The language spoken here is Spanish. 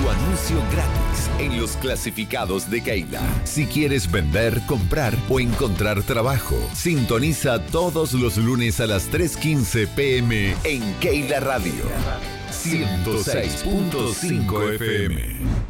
tu anuncio gratis en los clasificados de Keila. Si quieres vender, comprar o encontrar trabajo, sintoniza todos los lunes a las 3:15 p.m. en Keila Radio 106.5 FM.